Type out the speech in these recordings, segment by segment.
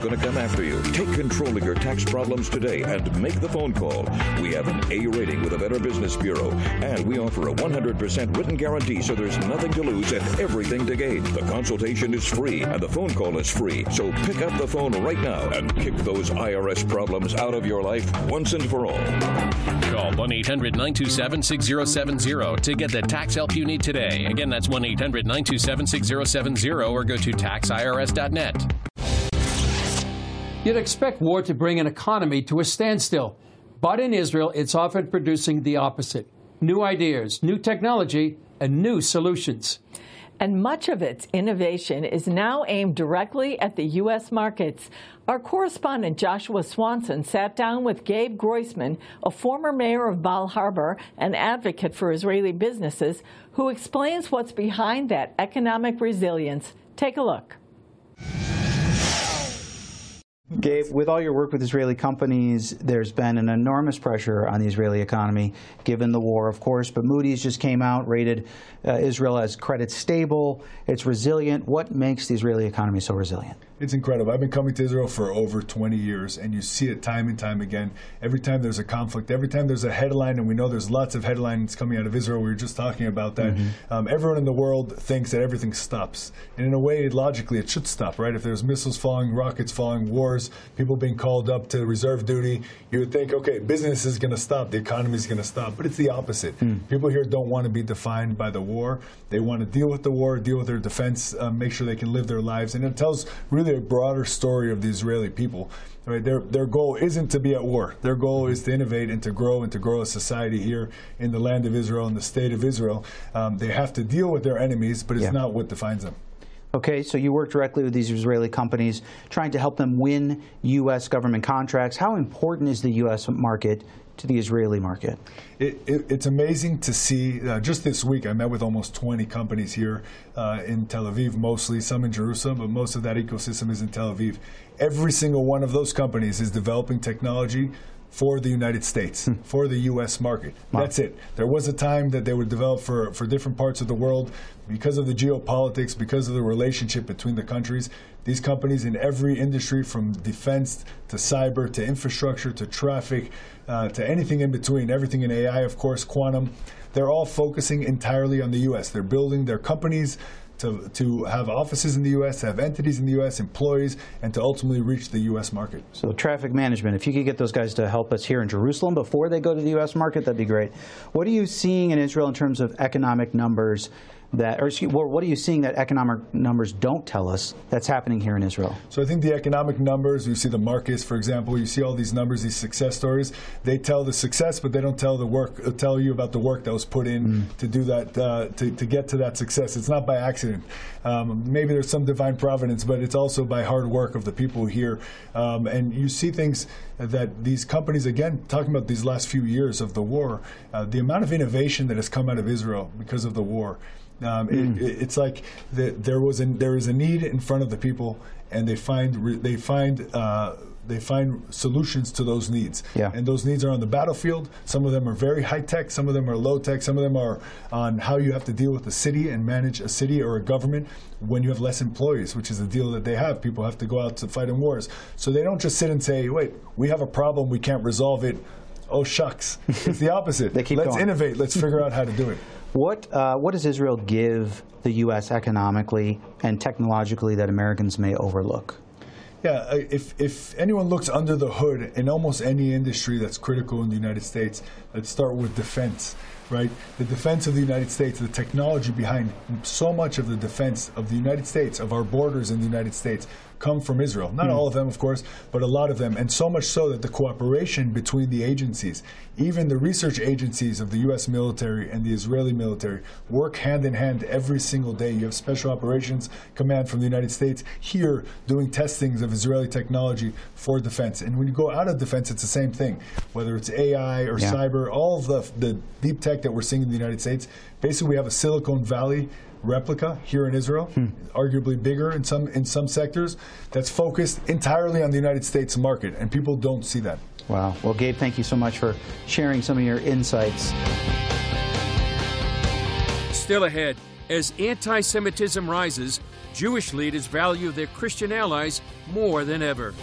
Going to come after you. Take control of your tax problems today and make the phone call. We have an A rating with the Better Business Bureau, and we offer a 100% written guarantee, so there's nothing to lose and everything to gain. The consultation is free and the phone call is free. So pick up the phone right now and kick those IRS problems out of your life once and for all. Call 1-800-927-6070 to get the tax help you need today. Again, that's 1-800-927-6070 or go to taxirs.net. You'd expect war to bring an economy to a standstill. But in Israel, it's often producing the opposite. New ideas, new technology, and new solutions. And much of its innovation is now aimed directly at the U.S. markets. Our correspondent Joshua Swanson sat down with Gabe Groisman, a former mayor of Bal Harbour and advocate for Israeli businesses, who explains what's behind that economic resilience. Take a look. Gabe, with all your work with Israeli companies, there's been an enormous pressure on the Israeli economy, given the war, of course. But Moody's just came out, rated Israel as credit stable. It's resilient. What makes the Israeli economy so resilient? It's incredible. I've been coming to Israel for over 20 years, and you see it time and time again. Every time there's a conflict, every time there's a headline, and we know there's lots of headlines coming out of Israel. We were just talking about that. Everyone in the world thinks that everything stops. And in a way, logically, it should stop, right? If there's missiles falling, rockets falling, wars, people being called up to reserve duty, you would think, okay, business is going to stop, the economy is going to stop. But it's the opposite. People here don't want to be defined by the war. They want to deal with the war, deal with their defense, make sure they can live their lives. And it tells really a broader story of the Israeli people. Right? Their goal isn't to be at war. Their goal is to innovate and to grow a society here in the land of Israel, in the state of Israel. They have to deal with their enemies, but it's not what defines them. Okay, so you work directly with these Israeli companies, trying to help them win U.S. government contracts. How important is the U.S. market to the Israeli market? It's amazing to see. Just this week, I met with almost 20 companies here in Tel Aviv, mostly, some in Jerusalem, but most of that ecosystem is in Tel Aviv. Every single one of those companies is developing technology for the United States, for the U.S. market. That's it. There was a time that they would develop for different parts of the world because of the geopolitics, because of the relationship between the countries. These companies in every industry, from defense to cyber to infrastructure to traffic to anything in between, everything in AI, of course, quantum, they're all focusing entirely on the U.S. They're building their companies to have offices in the U.S., to have entities in the U.S., employees, and to ultimately reach the U.S. market. So traffic management, if you could get those guys to help us here in Jerusalem before they go to the U.S. market, that'd be great. What are you seeing in Israel in terms of economic numbers what are you seeing that economic numbers don't tell us that's happening here in Israel? So I think the economic numbers, you see the markets, for example, you see all these numbers, these success stories, they tell the success, but they don't tell tell you about the work that was put in to do that, to get to that success. It's not by accident. Maybe there's some divine providence, but it's also by hard work of the people here. And you see things that these companies, again, talking about these last few years of the war, the amount of innovation that has come out of Israel because of the war. It's like there is a need in front of the people, and they find solutions to those needs. And those needs are on the battlefield. Some of them are very high tech. Some of them are low tech. Some of them are on how you have to deal with a city and manage a city or a government when you have less employees, which is a deal that they have. People have to go out to fight in wars. So they don't just sit and say, wait, we have a problem, we can't resolve it. Oh, shucks. It's the opposite. Let's innovate. Let's figure out how to do it. What does Israel give the U.S. economically and technologically that Americans may overlook? Yeah, if anyone looks under the hood in almost any industry that's critical in the United States, let's start with defense, right? The defense of the United States, the technology behind so much of the defense of the United States, of our borders in the United States, come from Israel. Not all of them, of course, but a lot of them. And so much so that the cooperation between the agencies, even the research agencies of the U.S. military and the Israeli military, work hand in hand every single day. You have Special Operations Command from the United States here doing testings of Israeli technology for defense. And when you go out of defense, it's the same thing. Whether it's AI or cyber, all of the deep tech that we're seeing in the United States, basically we have a Silicon Valley replica here in Israel, arguably bigger in some sectors, that's focused entirely on the United States market, and people don't see that. Wow. Well, Gabe, thank you so much for sharing some of your insights. Still ahead, as anti-Semitism rises, Jewish leaders value their Christian allies more than ever.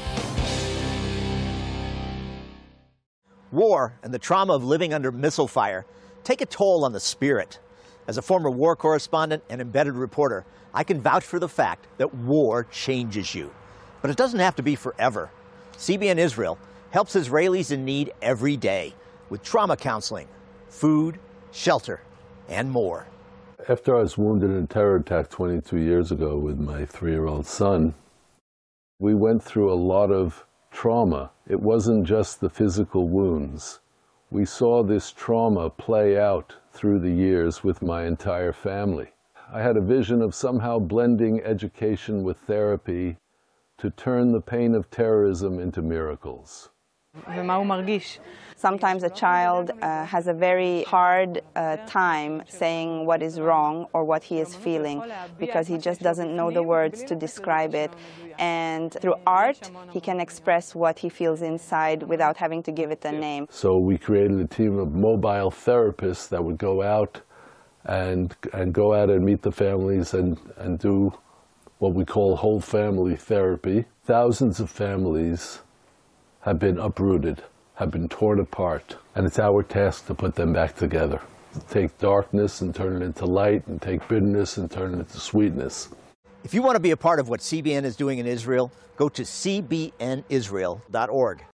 War and the trauma of living under missile fire take a toll on the spirit. As a former war correspondent and embedded reporter, I can vouch for the fact that war changes you. But it doesn't have to be forever. CBN Israel helps Israelis in need every day with trauma counseling, food, shelter, and more. After I was wounded in a terror attack 22 years ago with my 3-year-old son, we went through a lot of trauma. It wasn't just the physical wounds. We saw this trauma play out through the years with my entire family. I had a vision of somehow blending education with therapy to turn the pain of terrorism into miracles. Sometimes a child has a very hard time saying what is wrong or what he is feeling because he just doesn't know the words to describe it. And through art, he can express what he feels inside without having to give it a name. So we created a team of mobile therapists that would go out and meet the families and do what we call whole family therapy. Thousands of families have been uprooted, have been torn apart, and it's our task to put them back together. Take darkness and turn it into light, and take bitterness and turn it into sweetness. If you want to be a part of what CBN is doing in Israel, go to cbnisrael.org.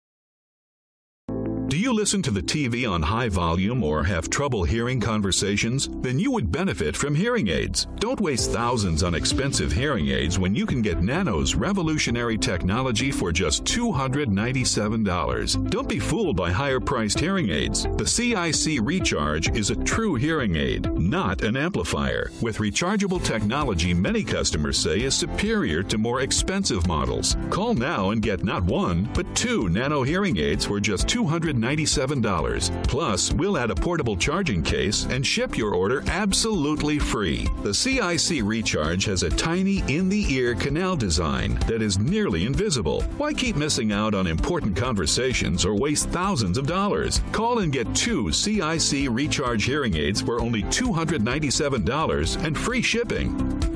Do you listen to the TV on high volume or have trouble hearing conversations? Then you would benefit from hearing aids. Don't waste thousands on expensive hearing aids when you can get Nano's revolutionary technology for just $297. Don't be fooled by higher-priced hearing aids. The CIC Recharge is a true hearing aid, not an amplifier. With rechargeable technology many customers say is superior to more expensive models. Call now and get not one, but 2 Nano hearing aids for just $297. Plus, we'll add a portable charging case and ship your order absolutely free. The CIC Recharge has a tiny in-the-ear canal design that is nearly invisible. Why keep missing out on important conversations or waste thousands of dollars? Call and get 2 CIC Recharge hearing aids for only $297 and free shipping.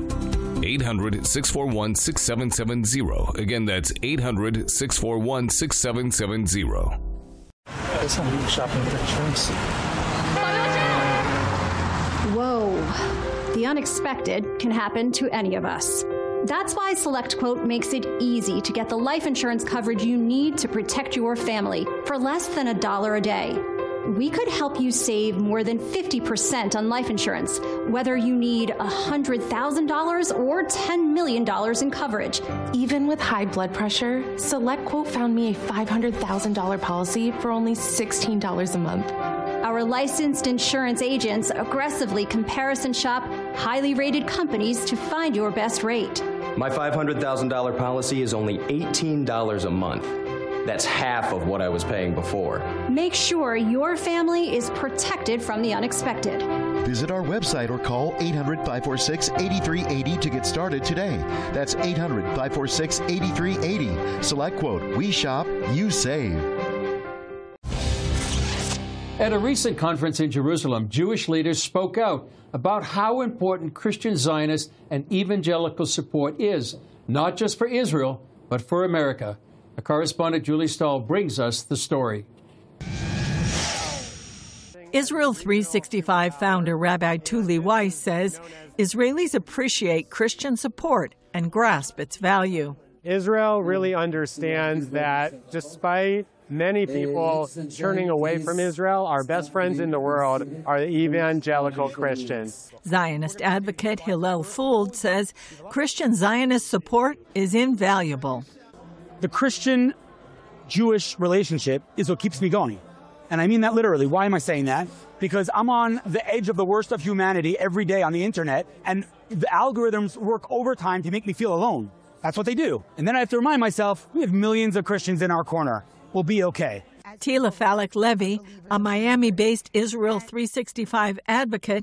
800-641-6770. Again, that's 800-641-6770. Shopping for insurance. Whoa. The unexpected can happen to any of us. That's why SelectQuote makes it easy to get the life insurance coverage you need to protect your family for less than $1 a day. We could help you save more than 50% on life insurance, whether you need $100,000 or $10 million in coverage. Even with high blood pressure, SelectQuote found me a $500,000 policy for only $16 a month. Our licensed insurance agents aggressively comparison shop highly rated companies to find your best rate. My $500,000 policy is only $18 a month. That's half of what I was paying before. Make sure your family is protected from the unexpected. Visit our website or call 800-546-8380 to get started today. That's 800-546-8380. SelectQuote. We shop, you save. At a recent conference in Jerusalem, Jewish leaders spoke out about how important Christian Zionist and evangelical support is, not just for Israel, but for America. Our correspondent Julie Stahl brings us the story. Israel 365 founder Rabbi Tuli Weiss says Israelis appreciate Christian support and grasp its value. Israel really understands that despite many people turning away from Israel, our best friends in the world are the evangelical Christians. Zionist advocate Hillel Fuld says Christian Zionist support is invaluable. The Christian-Jewish relationship is what keeps me going. And I mean that literally. Why am I saying that? Because I'm on the edge of the worst of humanity every day on the internet, and the algorithms work overtime to make me feel alone. That's what they do. And then I have to remind myself, we have millions of Christians in our corner. We'll be okay. Tila Falek Levy, a Miami-based Israel 365 advocate,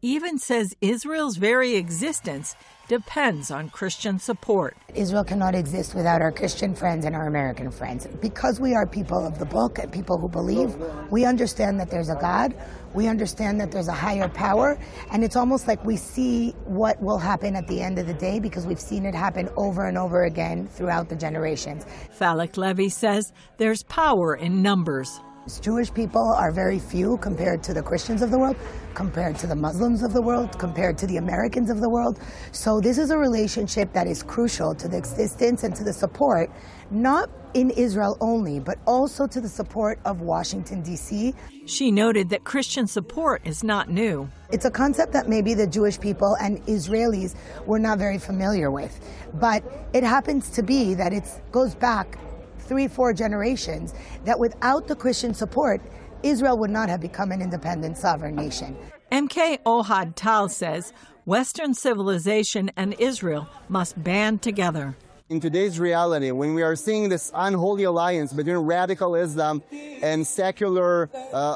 even says Israel's very existence depends on Christian support. Israel cannot exist without our Christian friends and our American friends. Because we are people of the book and people who believe, we understand that there's a God, we understand that there's a higher power, and it's almost like we see what will happen at the end of the day because we've seen it happen over and over again throughout the generations. Falak Levy says there's power in numbers. Jewish people are very few compared to the Christians of the world, compared to the Muslims of the world, compared to the Americans of the world. So this is a relationship that is crucial to the existence and to the support, not in Israel only, but also to the support of Washington, D.C. She noted that Christian support is not new. It's a concept that maybe the Jewish people and Israelis were not very familiar with. But it happens to be that it goes back 3-4 generations, that without the Christian support, Israel would not have become an independent sovereign nation. MK Ohad Tal says Western civilization and Israel must band together. In today's reality, when we are seeing this unholy alliance between radical Islam and secular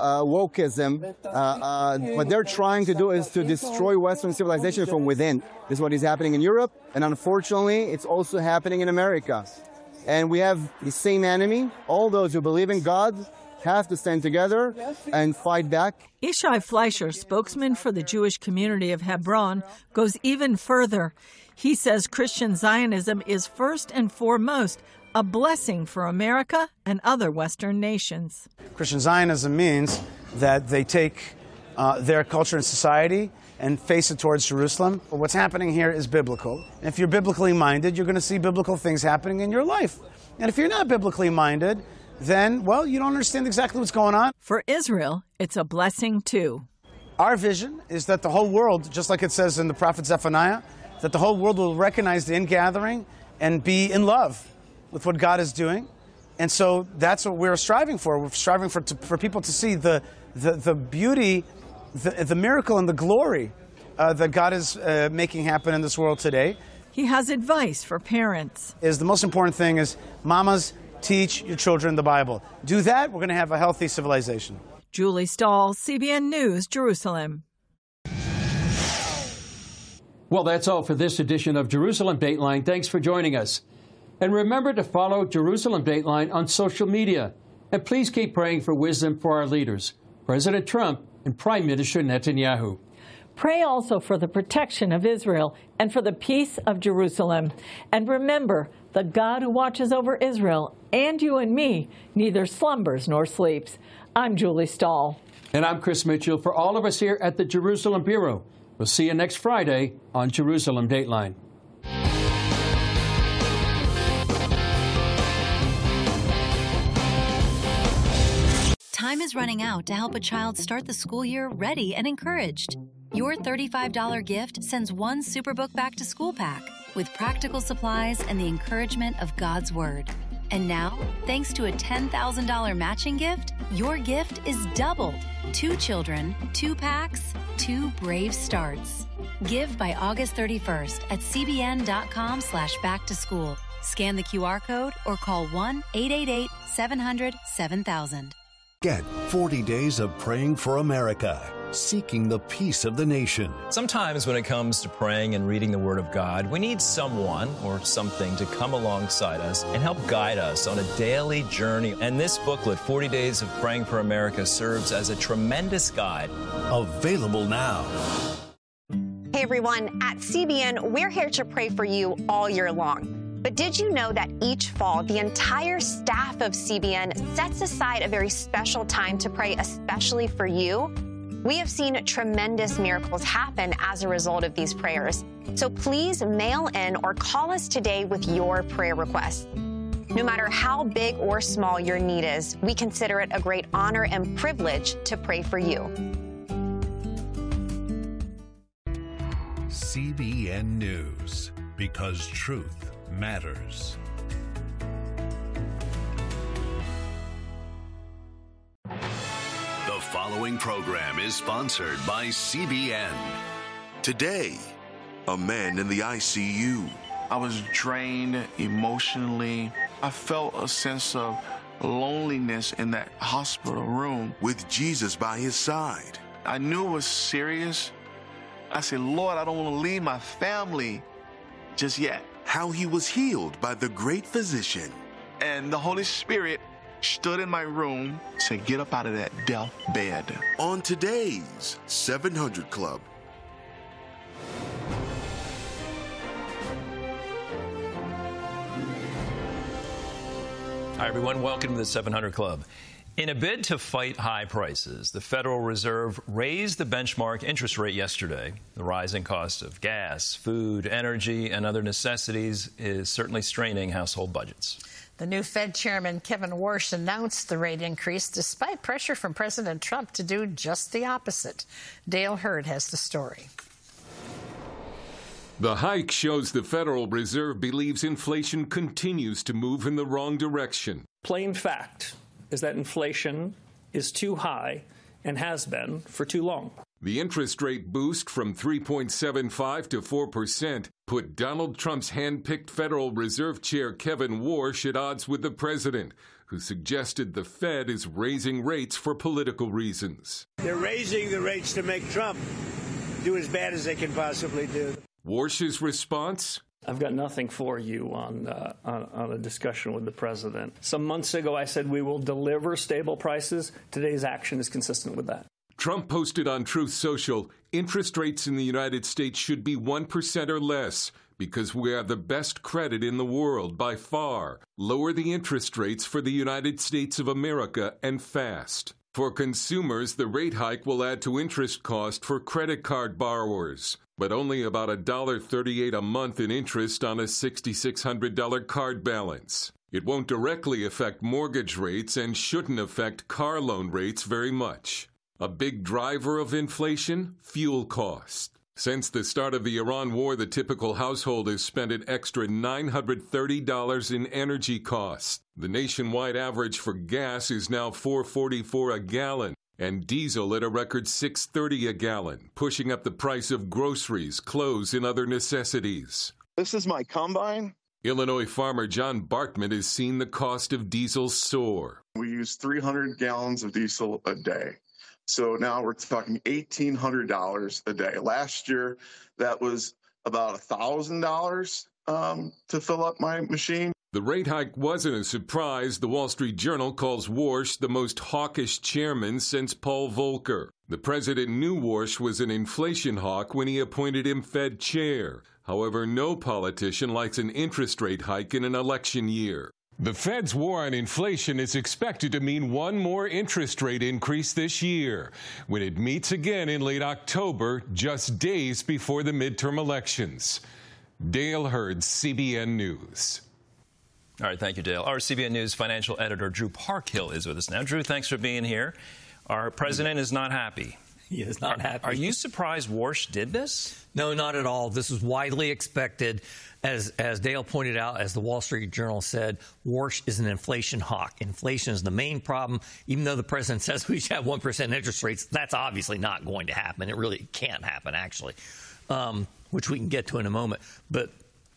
wokeism, what they're trying to do is to destroy Western civilization from within. This is what is happening in Europe, and unfortunately, it's also happening in America. And we have the same enemy. All those who believe in God have to stand together and fight back. Ishai Fleischer, spokesman for the Jewish community of Hebron, goes even further. He says Christian Zionism is first and foremost a blessing for America and other Western nations. Christian Zionism means that they take their culture and society and face it towards Jerusalem. But what's happening here is biblical. And if you're biblically minded, you're going to see biblical things happening in your life. And if you're not biblically minded, then, well, you don't understand exactly what's going on. For Israel, it's a blessing too. Our vision is that the whole world, just like it says in the prophet Zephaniah, that the whole world will recognize the ingathering and be in love with what God is doing. And so that's what we're striving for. We're striving for people to see the beauty, the miracle and the glory that God is making happen in this world today. He has advice for parents. The most important thing is, mamas, teach your children the Bible. Do that, we're going to have a healthy civilization. Julie Stahl, CBN News, Jerusalem. Well, that's all for this edition of Jerusalem Dateline. Thanks for joining us. And remember to follow Jerusalem Dateline on social media. And please keep praying for wisdom for our leaders, President Trump and Prime Minister Netanyahu. Pray also for the protection of Israel and for the peace of Jerusalem. And remember, the God who watches over Israel and you and me neither slumbers nor sleeps. I'm Julie Stahl. And I'm Chris Mitchell. For all of us here at the Jerusalem Bureau, we'll see you next Friday on Jerusalem Dateline. Time is running out to help a child start the school year ready and encouraged. Your $35 gift sends one Superbook Back to School pack with practical supplies and the encouragement of God's Word. And now, thanks to a $10,000 matching gift, your gift is doubled. 2 children, 2 packs, 2 brave starts. Give by August 31st at cbn.com/backtoschool. Scan the QR code or call 1-888-700-7000. Get 40 days of praying for America, seeking the peace of the nation. Sometimes when it comes to praying and reading the Word of God, we need someone or something to come alongside us and help guide us on a daily journey. And this booklet, 40 Days of Praying for America, serves as a tremendous guide. Available now. Hey everyone, at CBN, we're here to pray for you all year long. But did you know that each fall, the entire staff of CBN sets aside a very special time to pray especially for you? We have seen tremendous miracles happen as a result of these prayers. So please mail in or call us today with your prayer requests. No matter how big or small your need is, we consider it a great honor and privilege to pray for you. CBN News, because truth matters. The following program is sponsored by CBN. Today, a man in the ICU. I was drained emotionally. I felt a sense of loneliness in that hospital room. With Jesus by his side. I knew it was serious, I said, Lord, I don't want to leave my family just yet. How he was healed by the great physician. And the Holy Spirit stood in my room, said, get up out of that death bed. On today's 700 Club. Hi, everyone. Welcome to the 700 Club. In a bid to fight high prices, the Federal Reserve raised the benchmark interest rate yesterday. The rising cost of gas, food, energy, and other necessities is certainly straining household budgets. The new Fed chairman, Kevin Warsh, announced the rate increase despite pressure from President Trump to do just the opposite. Dale Hurd has the story. The hike shows the Federal Reserve believes inflation continues to move in the wrong direction. Plain fact is that inflation is too high and has been for too long. The interest rate boost from 3.75 to 4% put Donald Trump's hand-picked Federal Reserve Chair Kevin Warsh at odds with the president, who suggested the Fed is raising rates for political reasons. They're raising the rates to make Trump do as bad as they can possibly do. Warsh's response? I've got nothing for you on a discussion with the president. Some months ago, I said we will deliver stable prices. Today's action is consistent with that. Trump posted on Truth Social, interest rates in the United States should be 1% or less because we have the best credit in the world by far. Lower the interest rates for the United States of America and fast. For consumers, the rate hike will add to interest cost for credit card borrowers, but only about $1.38 a month in interest on a $6,600 card balance. It won't directly affect mortgage rates and shouldn't affect car loan rates very much. A big driver of inflation? Fuel cost. Since the start of the Iran war, the typical household has spent an extra $930 in energy costs. The nationwide average for gas is now $4.44 a gallon, and diesel at a record $6.30 a gallon, pushing up the price of groceries, clothes, and other necessities. This is my combine. Illinois farmer John Bartman has seen the cost of diesel soar. We use 300 gallons of diesel a day. So now we're talking $1,800 a day. Last year, that was about $1,000 to fill up my machine. The rate hike wasn't a surprise. The Wall Street Journal calls Warsh the most hawkish chairman since Paul Volcker. The president knew Warsh was an inflation hawk when he appointed him Fed chair. However, no politician likes an interest rate hike in an election year. The Fed's war on inflation is expected to mean one more interest rate increase this year, when it meets again in late October, just days before the midterm elections. Dale Hurd, CBN News. All right, thank you, Dale. Our CBN News financial editor, Drew Parkhill, is with us now. Drew, thanks for being here. Our president is not happy. He is not happy. Are you surprised Warsh did this? No, not at all. This was widely expected. As Dale pointed out, as the Wall Street Journal said, Warsh is an inflation hawk. Inflation is the main problem. Even though the president says we should have 1% interest rates, that's obviously not going to happen. It really can't happen, actually, which we can get to in a moment. But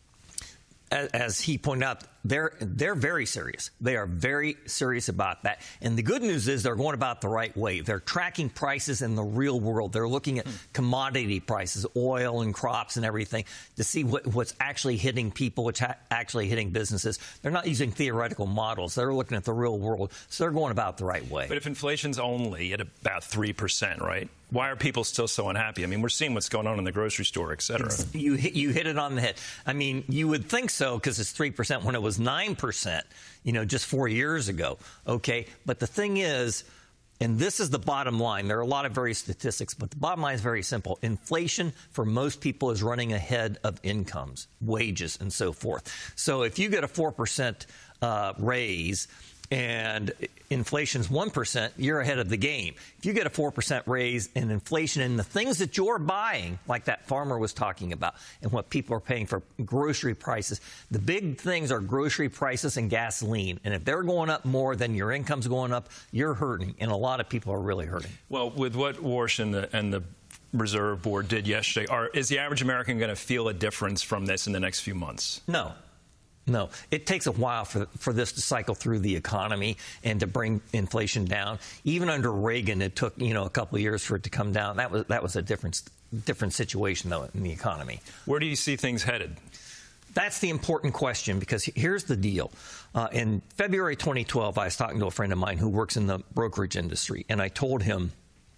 as he pointed out, they're very serious. They are very serious about that. And the good news is they're going about the right way. They're tracking prices in the real world. They're looking at commodity prices, oil and crops and everything, to see what's actually hitting people, what's actually hitting businesses. They're not using theoretical models. They're looking at the real world. So they're going about the right way. But if inflation's only at about 3%, right? Why are people still so unhappy? I mean, we're seeing what's going on in the grocery store, et cetera. You hit it on the head. I mean, you would think so because it's 3% when it was 9%, just 4 years ago. Okay. But the thing is, and this is the bottom line. There are a lot of various statistics, but the bottom line is very simple. Inflation for most people is running ahead of incomes, wages, and so forth. So if you get a 4% raise, and inflation's 1%, you're ahead of the game. If you get a 4% raise in inflation in the things that you're buying, like that farmer was talking about, and what people are paying for grocery prices, the big things are grocery prices and gasoline. And if they're going up more than your income's going up, you're hurting. And a lot of people are really hurting. Well, with what Warsh and the Reserve Board did yesterday, is the average American going to feel a difference from this in the next few months? No, it takes a while for this to cycle through the economy and to bring inflation down. Even under Reagan, it took a couple of years for it to come down. That was a different different situation, though, in the economy. Where do you see things headed? That's the important question, because here's the deal. In February 2012, I was talking to a friend of mine who works in the brokerage industry, and I told him,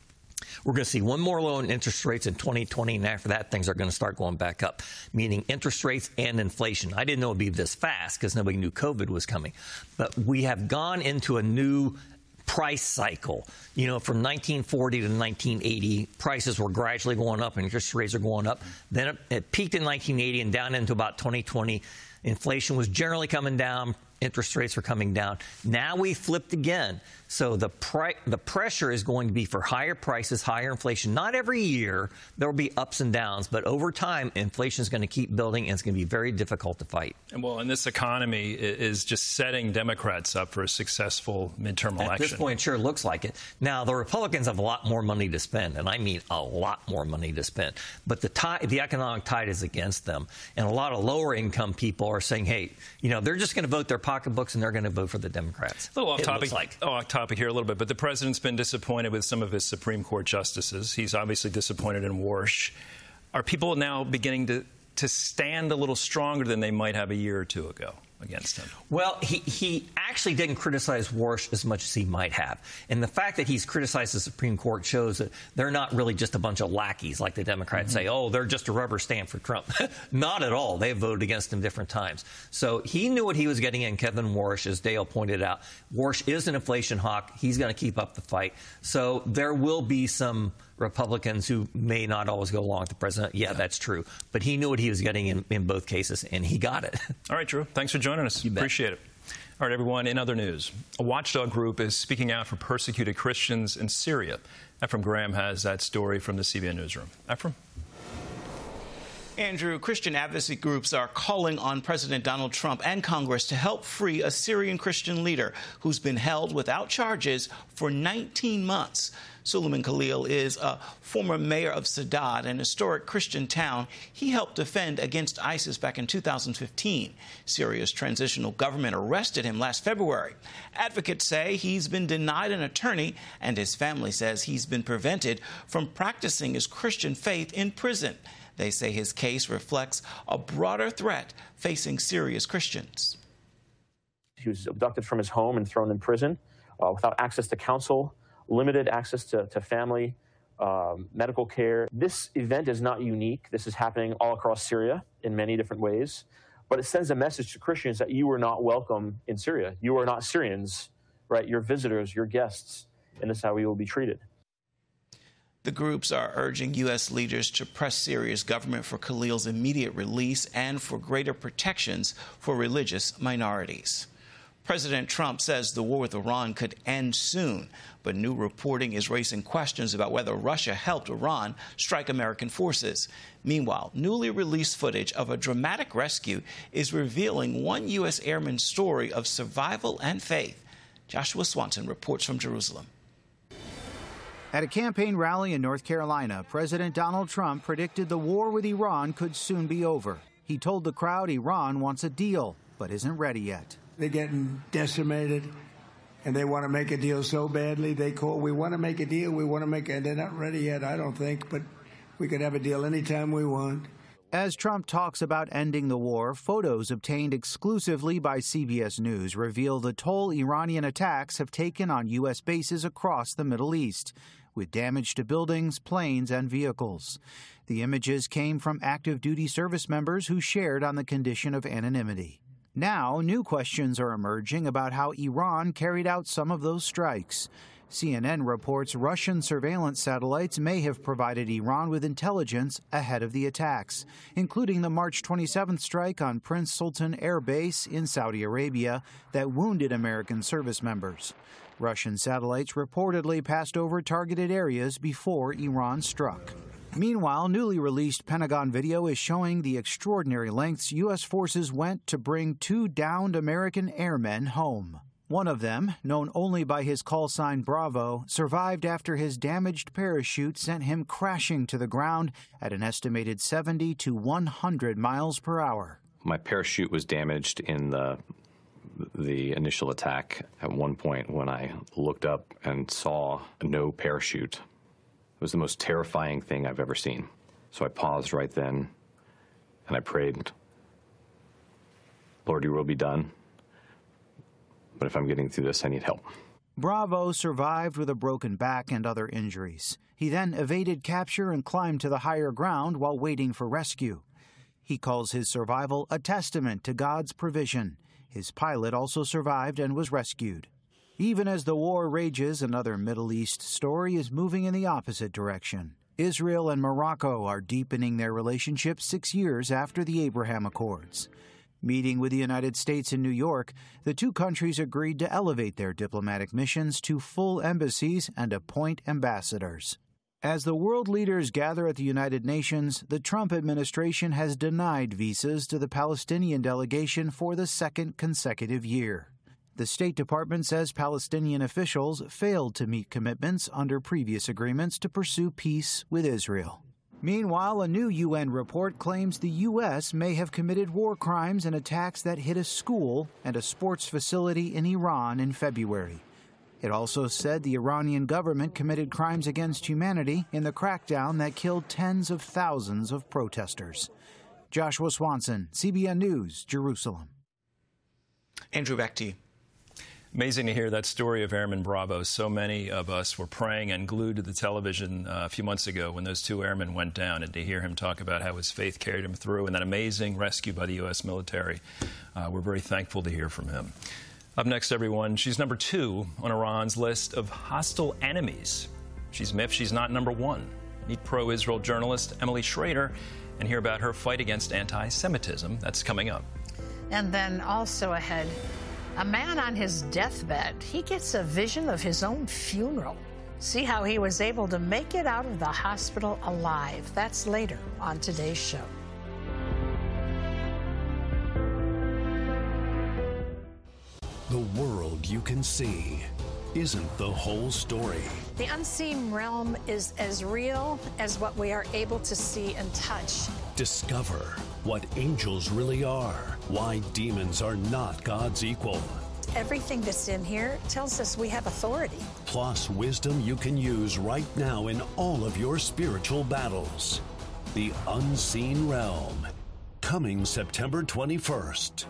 we're going to see one more low in interest rates in 2020, and after that, things are going to start going back up, meaning interest rates and inflation. I didn't know it would be this fast because nobody knew COVID was coming. But we have gone into a new price cycle. You know, from 1940 to 1980, prices were gradually going up and interest rates are going up. Then it peaked in 1980 and down into about 2020. Inflation was generally coming down. Interest rates are coming down. Now we flipped again. So the pressure is going to be for higher prices, higher inflation. Not every year. There will be ups and downs. But over time, inflation is going to keep building, and it's going to be very difficult to fight. And this economy is just setting Democrats up for a successful midterm election. At this point, it sure looks like it. Now, the Republicans have a lot more money to spend, and I mean a lot more money to spend. But the economic tide is against them. And a lot of lower-income people are saying, hey, you know, they're just going to vote their pocketbooks, and they're going to vote for the Democrats. A little off topic here a little bit, but the president's been disappointed with some of his Supreme Court justices. He's obviously disappointed in Warsh. Are people now beginning to stand a little stronger than they might have a year or two ago against him? Well, he actually didn't criticize Warsh as much as he might have. And the fact that he's criticized the Supreme Court shows that they're not really just a bunch of lackeys like the Democrats say, oh, they're just a rubber stamp for Trump. Not at all. They've voted against him different times. So he knew what he was getting in Kevin Warsh, as Dale pointed out. Warsh is an inflation hawk. He's going to keep up the fight. So there will be some Republicans who may not always go along with the president. Yeah, that's true. But he knew what he was getting in both cases, and he got it. All right, Drew. Thanks for joining us. Appreciate it. All right, everyone. In other news, a watchdog group is speaking out for persecuted Christians in Syria. Ephraim Graham has that story from the CBN Newsroom. Ephraim? Andrew, Christian advocacy groups are calling on President Donald Trump and Congress to help free a Syrian Christian leader who's been held without charges for 19 months. Suleiman Khalil is a former mayor of Saadad, an historic Christian town he helped defend against ISIS back in 2015. Syria's transitional government arrested him last February. Advocates say he's been denied an attorney, and his family says he's been prevented from practicing his Christian faith in prison. They say his case reflects a broader threat facing Syria's Christians. He was abducted from his home and thrown in prison without access to counsel, limited access to family, medical care. This event is not unique. This is happening all across Syria in many different ways. But it sends a message to Christians that you are not welcome in Syria. You are not Syrians, right? You're visitors, you're guests, and this is how we will be treated. The groups are urging U.S. leaders to press Syria's government for Khalil's immediate release and for greater protections for religious minorities. President Trump says the war with Iran could end soon, but new reporting is raising questions about whether Russia helped Iran strike American forces. Meanwhile, newly released footage of a dramatic rescue is revealing one U.S. airman's story of survival and faith. Joshua Swanson reports from Jerusalem. At a campaign rally in North Carolina, President Donald Trump predicted the war with Iran could soon be over. He told the crowd Iran wants a deal, but isn't ready yet. They're getting decimated, and they want to make a deal so badly. We want to make a deal, and they're not ready yet, I don't think, but we could have a deal anytime we want. As Trump talks about ending the war, photos obtained exclusively by CBS News reveal the toll Iranian attacks have taken on U.S. bases across the Middle East, with damage to buildings, planes, and vehicles. The images came from active duty service members who shared on the condition of anonymity. Now, new questions are emerging about how Iran carried out some of those strikes. CNN reports Russian surveillance satellites may have provided Iran with intelligence ahead of the attacks, including the March 27th strike on Prince Sultan Air Base in Saudi Arabia that wounded American service members. Russian satellites reportedly passed over targeted areas before Iran struck. Meanwhile, newly released Pentagon video is showing the extraordinary lengths U.S. forces went to bring two downed American airmen home. One of them, known only by his call sign Bravo, survived after his damaged parachute sent him crashing to the ground at an estimated 70 to 100 miles per hour. My parachute was damaged in the initial attack. At one point, when I looked up and saw no parachute, it was the most terrifying thing I've ever seen. So I paused right then, and I prayed, Lord, your will be done. But if I'm getting through this, I need help. Bravo survived with a broken back and other injuries. He then evaded capture and climbed to the higher ground while waiting for rescue. He calls his survival a testament to God's provision. His pilot also survived and was rescued. Even as the war rages, another Middle East story is moving in the opposite direction. Israel and Morocco are deepening their relationship 6 years after the Abraham Accords. Meeting with the United States in New York, the two countries agreed to elevate their diplomatic missions to full embassies and appoint ambassadors. As the world leaders gather at the United Nations, the Trump administration has denied visas to the Palestinian delegation for the second consecutive year. The State Department says Palestinian officials failed to meet commitments under previous agreements to pursue peace with Israel. Meanwhile, a new UN report claims the U.S. may have committed war crimes and attacks that hit a school and a sports facility in Iran in February. It also said the Iranian government committed crimes against humanity in the crackdown that killed tens of thousands of protesters. Joshua Swanson, CBN News, Jerusalem. Andrew, back to you. Amazing to hear that story of Airman Bravo. So many of us were praying and glued to the television a few months ago when those two airmen went down, and to hear him talk about how his faith carried him through and that amazing rescue by the U.S. military. We're very thankful to hear from him. Up next, everyone, she's number 2 on Iran's list of hostile enemies. She's miffed she's not number 1. Meet pro-Israel journalist Emily Schrader and hear about her fight against anti-Semitism. That's coming up. And then also ahead, a man on his deathbed, he gets a vision of his own funeral. See how he was able to make it out of the hospital alive. That's later on today's show. The world you can see isn't the whole story. The unseen realm is as real as what we are able to see and touch. Discover what angels really are, why demons are not God's equal. Everything that's in here tells us we have authority. Plus wisdom you can use right now in all of your spiritual battles. The Unseen Realm, coming September 21st.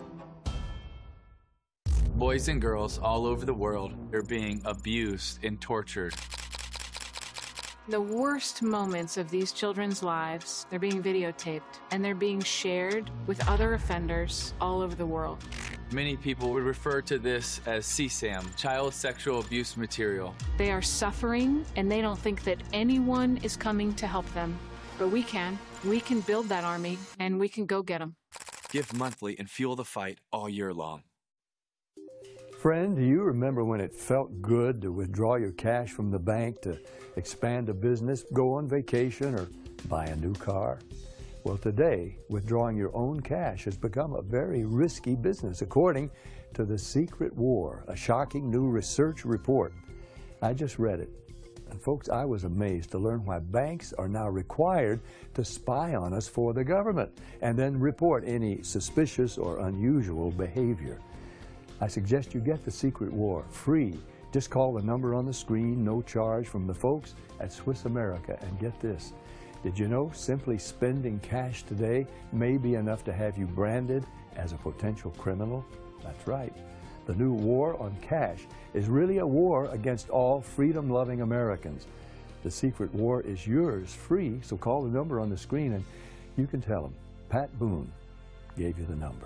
Boys and girls all over the world are being abused and tortured. The worst moments of these children's lives, they're being videotaped and they're being shared with other offenders all over the world. Many people would refer to this as CSAM, child sexual abuse material. They are suffering and they don't think that anyone is coming to help them. But we can. We can build that army and we can go get them. Give monthly and fuel the fight all year long. Friend, do you remember when it felt good to withdraw your cash from the bank to expand a business, go on vacation, or buy a new car? Well, today, withdrawing your own cash has become a very risky business, according to The Secret War, a shocking new research report. I just read it. And folks, I was amazed to learn why banks are now required to spy on us for the government and then report any suspicious or unusual behavior. I suggest you get The Secret War free. Just call the number on the screen, no charge, from the folks at Swiss America. And get this, did you know simply spending cash today may be enough to have you branded as a potential criminal? That's right. The new war on cash is really a war against all freedom-loving Americans. The Secret War is yours free, so call the number on the screen and you can tell them Pat Boone gave you the number.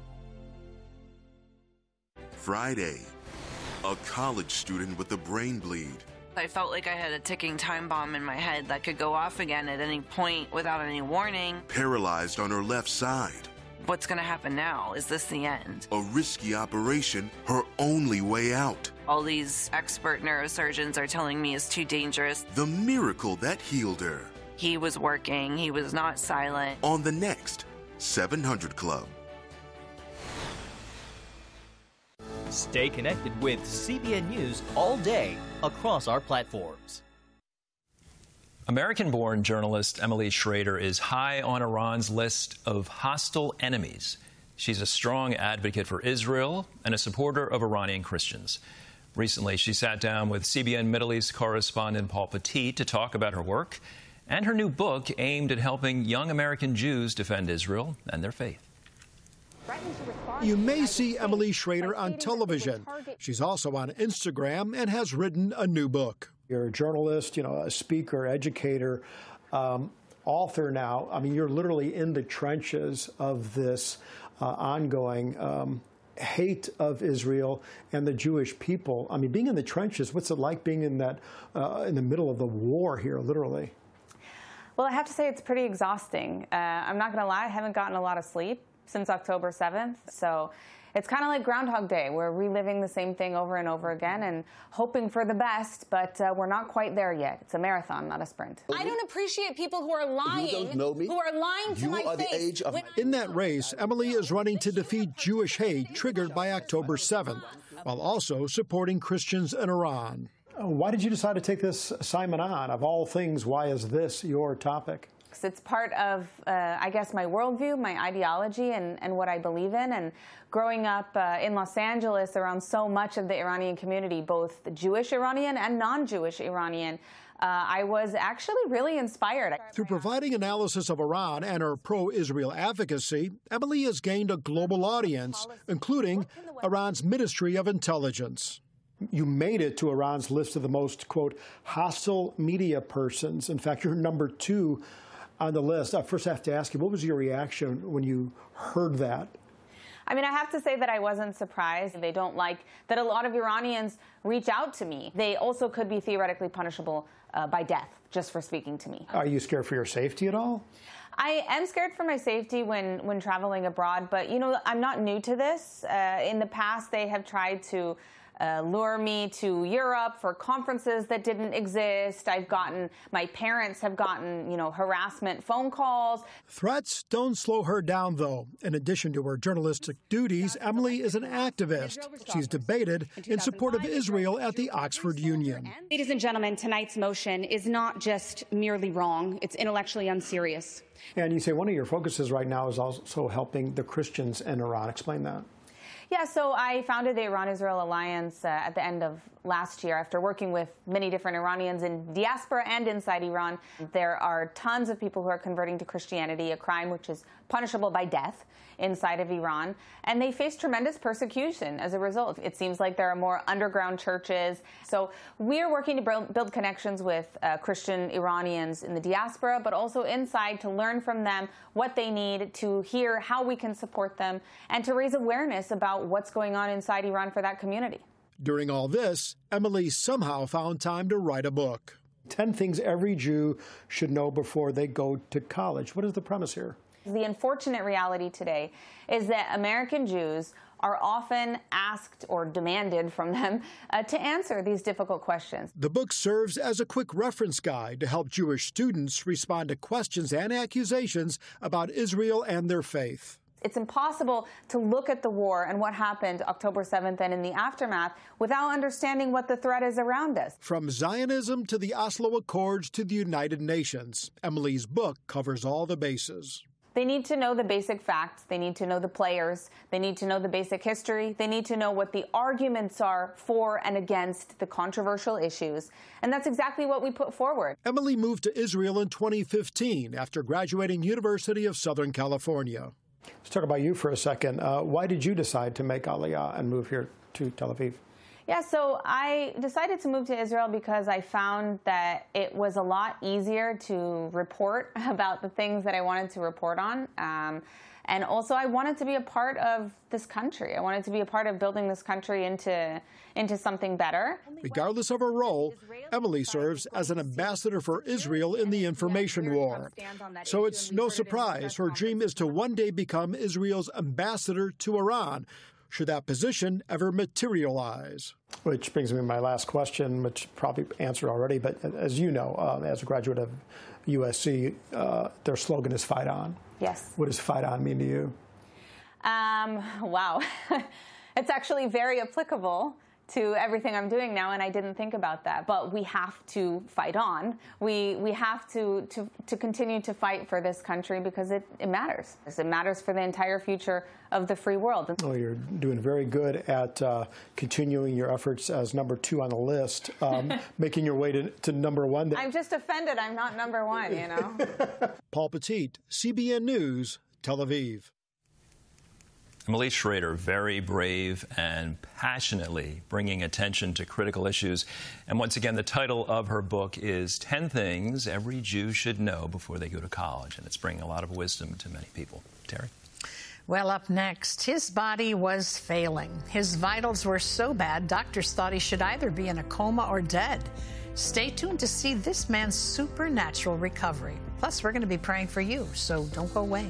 Friday, a college student with a brain bleed. I felt like I had a ticking time bomb in my head that could go off again at any point without any warning. Paralyzed on her left side. What's going to happen now? Is this the end? A risky operation, her only way out. All these expert neurosurgeons are telling me it's too dangerous. The miracle that healed her. He was working. He was not silent. On the next 700 Club. Stay connected with CBN News all day across our platforms. American-born journalist Emily Schrader is high on Iran's list of hostile enemies. She's a strong advocate for Israel and a supporter of Iranian Christians. Recently, she sat down with CBN Middle East correspondent Paul Petit to talk about her work and her new book aimed at helping young American Jews defend Israel and their faith. You may see Emily Schrader on television. She's also on Instagram and has written a new book. You're a journalist, a speaker, educator, author now. I mean, you're literally in the trenches of this ongoing hate of Israel and the Jewish people. I mean, being in the trenches, what's it like being in that in the middle of the war here, literally? Well, I have to say it's pretty exhausting. I'm not going to lie, I haven't gotten a lot of sleep since October 7th. So it's kind of like Groundhog Day. We're reliving the same thing over and over again and hoping for the best, but we're not quite there yet. It's a marathon, not a sprint. I don't appreciate people who are lying, You don't know me. who are lying to my face. In that race, Emily is running to defeat Jewish hate triggered by October 7th, while also supporting Christians in Iran. Why did you decide to take this assignment on? Of all things, why is this your topic? It's part of, I guess, my worldview, my ideology, and what I believe in. And growing up in Los Angeles around so much of the Iranian community, both the Jewish Iranian and non-Jewish Iranian, I was actually really inspired. Through providing analysis of Iran and her pro-Israel advocacy, Emily has gained a global audience, including Iran's Ministry of Intelligence. You made it to Iran's list of the most, quote, hostile media persons. In fact, you're number 2 on the list. I first have to ask you, what was your reaction when you heard that? I mean, I have to say that I wasn't surprised. They don't like that a lot of Iranians reach out to me. They also could be theoretically punishable by death just for speaking to me. Are you scared for your safety at all? I am scared for my safety when traveling abroad, but, I'm not new to this. In the past, they have tried to lure me to Europe for conferences that didn't exist. My parents have gotten, harassment phone calls. Threats don't slow her down, though. In addition to her journalistic duties, Emily is an activist. She's debated in support of Israel at the Oxford Union. Ladies and gentlemen, tonight's motion is not just merely wrong, it's intellectually unserious. And you say one of your focuses right now is also helping the Christians in Iran. Explain that. Yeah, so I founded the Iran-Israel Alliance at the end of last year after working with many different Iranians in diaspora and inside Iran. There are tons of people who are converting to Christianity, a crime which is punishable by death inside of Iran, and they face tremendous persecution as a result. It seems like there are more underground churches. So we're working to build connections with Christian Iranians in the diaspora, but also inside to learn from them what they need, to hear how we can support them, and to raise awareness about what's going on inside Iran for that community. During all this, Emily somehow found time to write a book. 10 things every Jew should know before they go to college. What is the premise here? The unfortunate reality today is that American Jews are often asked or demanded from them to answer these difficult questions. The book serves as a quick reference guide to help Jewish students respond to questions and accusations about Israel and their faith. It's impossible to look at the war and what happened October 7th and in the aftermath without understanding what the threat is around us. From Zionism to the Oslo Accords to the United Nations, Emily's book covers all the bases. They need to know the basic facts. They need to know the players. They need to know the basic history. They need to know what the arguments are for and against the controversial issues. And that's exactly what we put forward. Emily moved to Israel in 2015 after graduating University of Southern California. Let's talk about you for a second. Why did you decide to make Aliyah and move here to Tel Aviv? Yeah, so I decided to move to Israel because I found that it was a lot easier to report about the things that I wanted to report on. And also I wanted to be a part of this country. I wanted to be a part of building this country into something better. Regardless of her role, Emily serves as an ambassador for Israel in the information war. So it's no surprise her dream is to one day become Israel's ambassador to Iran, should that position ever materialize. Which brings me to my last question, which probably answered already, but as you know, as a graduate of USC, their slogan is Fight On. Yes. What does Fight On mean to you? Wow. It's actually very applicable to everything I'm doing now, and I didn't think about that. But we have to fight on. We have to continue to fight for this country because it matters. It matters for the entire future of the free world. Oh, you're doing very good at continuing your efforts as number 2 on the list, making your way to number 1. I'm just offended I'm not number 1, you know. Paul Petit, CBN News, Tel Aviv. Emily Schrader, very brave and passionately bringing attention to critical issues. And once again, the title of her book is 10 Things Every Jew Should Know Before They Go to College. And it's bringing a lot of wisdom to many people. Terry? Well, up next, his body was failing. His vitals were so bad, doctors thought he should either be in a coma or dead. Stay tuned to see this man's supernatural recovery. Plus, we're going to be praying for you, so don't go away.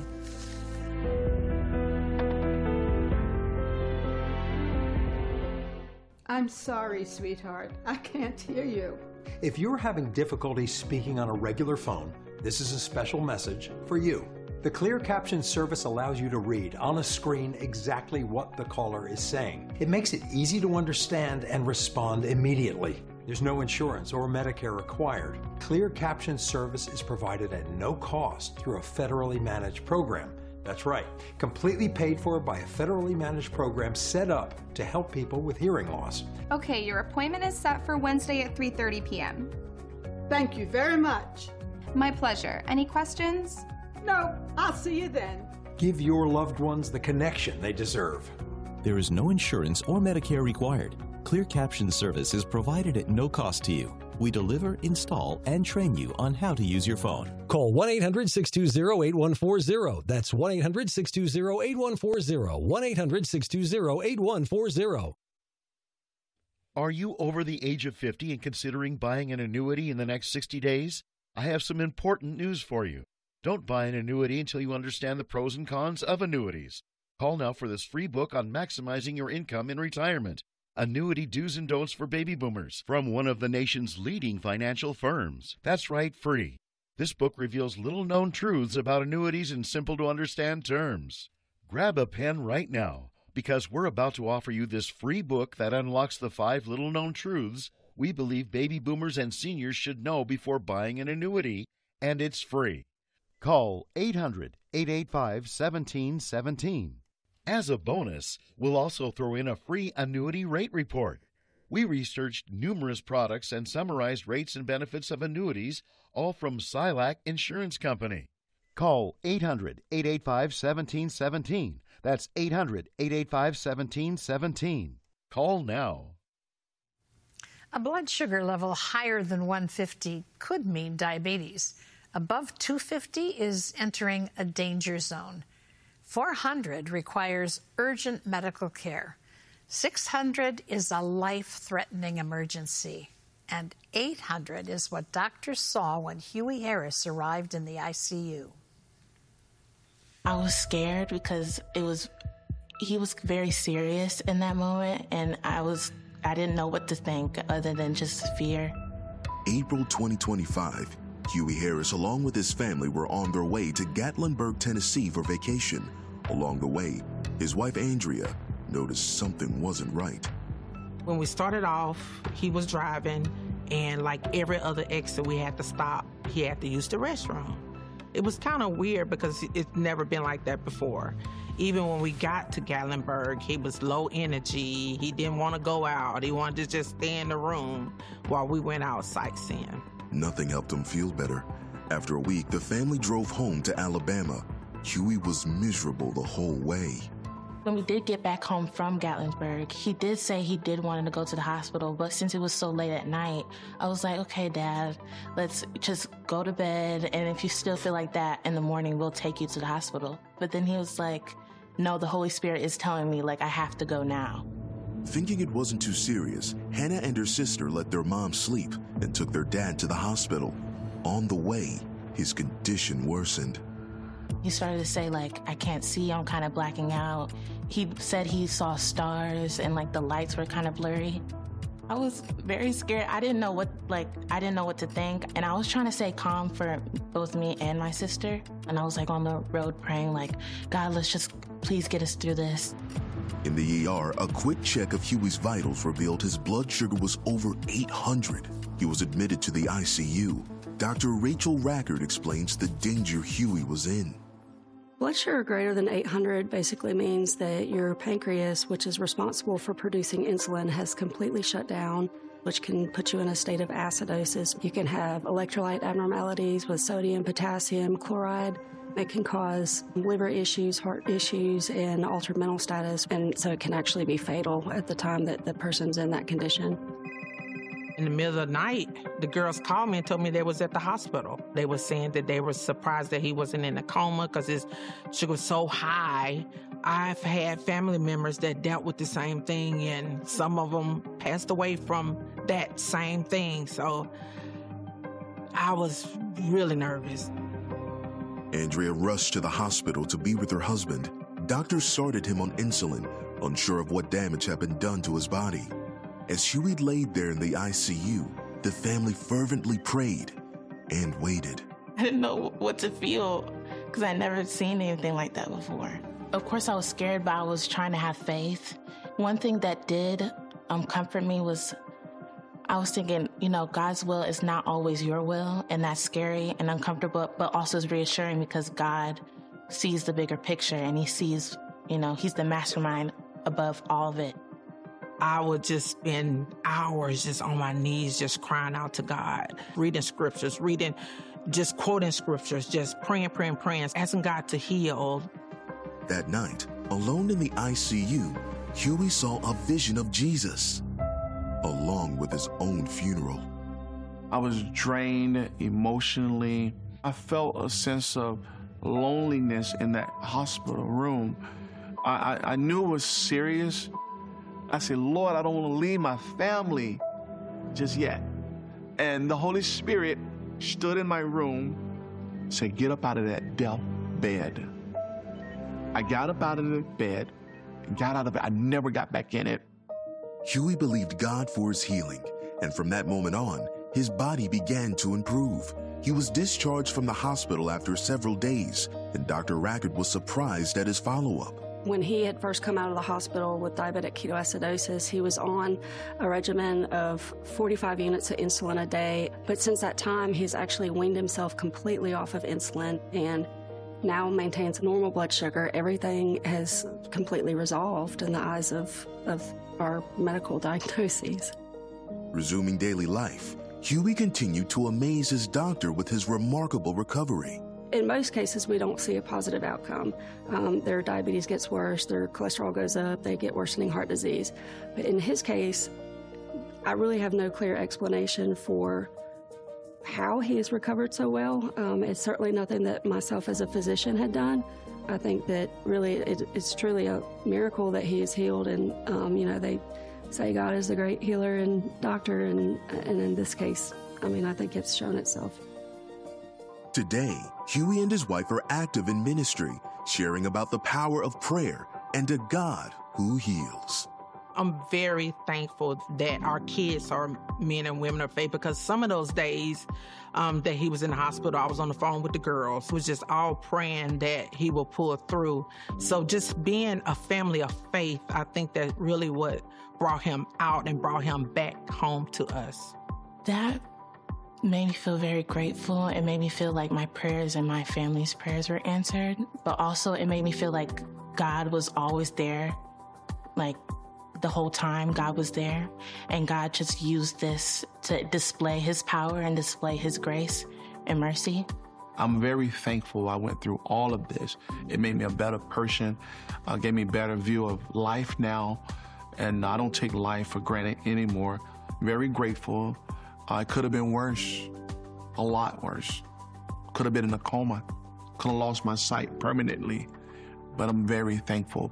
I'm sorry, sweetheart. I can't hear you. If you're having difficulty speaking on a regular phone, this is a special message for you. The Clear Caption service allows you to read on a screen exactly what the caller is saying. It makes it easy to understand and respond immediately. There's no insurance or Medicare required. Clear Caption service is provided at no cost through a federally managed program. That's right, completely paid for by a federally managed program set up to help people with hearing loss. Okay, your appointment is set for Wednesday at 3:30 p.m. Thank you very much. My pleasure. Any questions? No, I'll see you then. Give your loved ones the connection they deserve. There is no insurance or Medicare required. Clear Caption service is provided at no cost to you. We deliver, install, and train you on how to use your phone. Call 1-800-620-8140. That's 1-800-620-8140. 1-800-620-8140. Are you over the age of 50 and considering buying an annuity in the next 60 days? I have some important news for you. Don't buy an annuity until you understand the pros and cons of annuities. Call now for this free book on maximizing your income in retirement. Annuity Do's and Don'ts for Baby Boomers from one of the nation's leading financial firms. That's right, free. This book reveals little-known truths about annuities in simple-to-understand terms. Grab a pen right now, because we're about to offer you this free book that unlocks the 5 little-known truths we believe baby boomers and seniors should know before buying an annuity, and it's free. Call 800-885-1717. As a bonus, we'll also throw in a free annuity rate report. We researched numerous products and summarized rates and benefits of annuities, all from Silac Insurance Company. Call 800-885-1717. That's 800-885-1717. Call now. A blood sugar level higher than 150 could mean diabetes. Above 250 is entering a danger zone. 400 requires urgent medical care. 600 is a life-threatening emergency. And 800 is what doctors saw when Huey Harris arrived in the ICU. I was scared because he was very serious in that moment, and I didn't know what to think other than just fear. April 2025. Huey Harris, along with his family, were on their way to Gatlinburg, Tennessee for vacation. Along the way, his wife Andrea noticed something wasn't right. When we started off, he was driving, and like every other exit we had to stop, he had to use the restroom. It was kind of weird because it's never been like that before. Even when we got to Gatlinburg, he was low energy. He didn't want to go out. He wanted to just stay in the room while we went out sightseeing. Nothing helped him feel better. After a week, the family drove home to Alabama. Huey was miserable the whole way. When we did get back home from Gatlinburg, he did say he did want to go to the hospital, but since it was so late at night, I was like, okay, Dad, let's just go to bed, and if you still feel like that in the morning, we'll take you to the hospital. But then he was like, no, the Holy Spirit is telling me, like, I have to go now. Thinking it wasn't too serious, Hannah and her sister let their mom sleep and took their dad to the hospital. On the way, his condition worsened. He started to say, like, I can't see, I'm kind of blacking out. He said he saw stars and, like, the lights were kind of blurry. I was very scared. I didn't know what to think. And I was trying to stay calm for both me and my sister. And I was, like, on the road praying, like, God, let's just please get us through this. In the ER, a quick check of Huey's vitals revealed his blood sugar was over 800. He was admitted to the ICU. Dr. Rachel Rackard explains the danger Huey was in. Blood sugar greater than 800 basically means that your pancreas, which is responsible for producing insulin, has completely shut down, which can put you in a state of acidosis. You can have electrolyte abnormalities with sodium, potassium, chloride. It can cause liver issues, heart issues, and altered mental status, and so it can actually be fatal at the time that the person's in that condition. In the middle of the night, the girls called me and told me they was at the hospital. They were saying that they were surprised that he wasn't in a coma because his sugar was so high. I've had family members that dealt with the same thing, and some of them passed away from that same thing. So I was really nervous. Andrea rushed to the hospital to be with her husband. Doctors started him on insulin, unsure of what damage had been done to his body. As Huey laid there in the ICU, the family fervently prayed and waited. I didn't know what to feel because I'd never seen anything like that before. Of course, I was scared, but I was trying to have faith. One thing that did comfort me was I was thinking, God's will is not always your will, and that's scary and uncomfortable, but also is reassuring because God sees the bigger picture and he sees, he's the mastermind above all of it. I would just spend hours just on my knees, just crying out to God, reading scriptures, just quoting scriptures, just praying, asking God to heal. That night, alone in the ICU, Huey saw a vision of Jesus, along with his own funeral. I was drained emotionally. I felt a sense of loneliness in that hospital room. I knew it was serious. I said, Lord, I don't want to leave my family just yet. And the Holy Spirit stood in my room, said, get up out of that death bed. I got up out of the bed, got out of it. I never got back in it. Huey believed God for his healing, and from that moment on, his body began to improve. He was discharged from the hospital after several days, and Dr. Rackard was surprised at his follow-up. When he had first come out of the hospital with diabetic ketoacidosis, he was on a regimen of 45 units of insulin a day. But since that time, he's actually weaned himself completely off of insulin and now maintains normal blood sugar. Everything has completely resolved in the eyes of our medical diagnoses. Resuming daily life, Huey continued to amaze his doctor with his remarkable recovery. In most cases, we don't see a positive outcome. Their diabetes gets worse, their cholesterol goes up, they get worsening heart disease. But in his case, I really have no clear explanation for how he has recovered so well. It's certainly nothing that myself as a physician had done. I think that really it's truly a miracle that he is healed, and they say God is the great healer and doctor, and in this case, I think it's shown itself. Today, Huey and his wife are active in ministry, sharing about the power of prayer and a God who heals. I'm very thankful that our kids are men and women of faith, because some of those days that he was in the hospital, I was on the phone with the girls. It was just all praying that he will pull through. So just being a family of faith, I think that's really what brought him out and brought him back home to us. That made me feel very grateful. It made me feel like my prayers and my family's prayers were answered, but also it made me feel like God was always there. Like the whole time God was there, and God just used this to display his power and display his grace and mercy. I'm very thankful I went through all of this. It made me a better person, gave me a better view of life now, and I don't take life for granted anymore. Very grateful. It could have been worse, a lot worse. Could have been in a coma, could have lost my sight permanently, but I'm very thankful.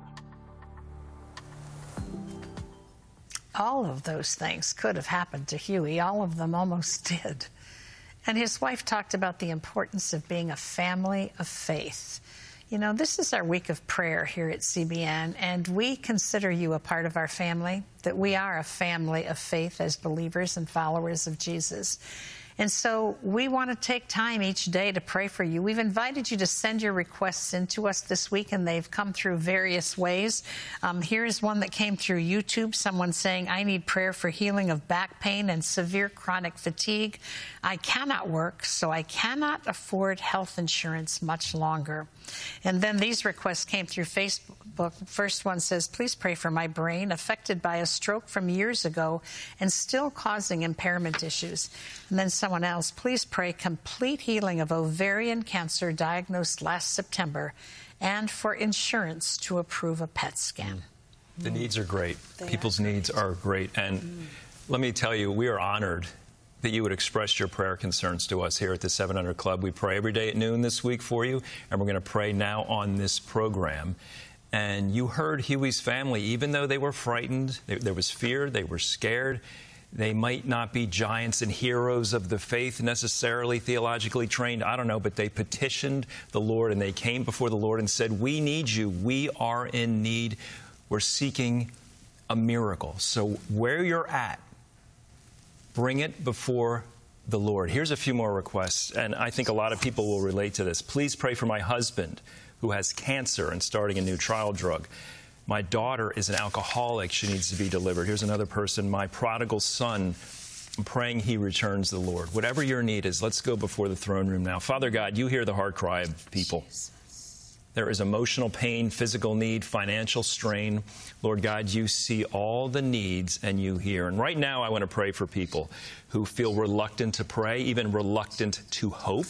All of those things could have happened to Huey. All of them almost did. And his wife talked about the importance of being a family of faith. You know, this is our week of prayer here at CBN, and we consider you a part of our family. that we are a family of faith as believers and followers of Jesus. And so we want to take time each day to pray for you. We've invited you to send your requests in to us this week, and they've come through various ways. Here's one that came through YouTube. Someone saying, I need prayer for healing of back pain and severe chronic fatigue. I cannot work, so I cannot afford health insurance much longer. And then these requests came through Facebook. First one says, please pray for my brain affected by a stroke from years ago and still causing impairment issues. And then someone else, please pray complete healing of ovarian cancer diagnosed last September and for insurance to approve a PET scan. The needs are great. People's needs are great. And let me tell you, we are honored that you would express your prayer concerns to us here at the 700 Club. We pray every day at noon this week for you, and we're going to pray now on this program. And you heard Huey's family, even though they were frightened, there was fear, they were scared. They might not be giants and heroes of the faith necessarily, theologically trained, I don't know, but they petitioned the Lord and they came before the Lord and said, we need you. We are in need. We're seeking a miracle. So where you're at, bring it before the Lord. Here's a few more requests, and I think a lot of people will relate to this. Please pray for my husband who has cancer and starting a new trial drug. My daughter is an alcoholic. She needs to be delivered. Here's another person. My prodigal son, I'm praying he returns to the Lord. Whatever your need is, let's go before the throne room now. Father God, you hear the heart cry of people. There is emotional pain, physical need, financial strain. Lord God, you see all the needs and you hear. And right now I want to pray for people who feel reluctant to pray, even reluctant to hope.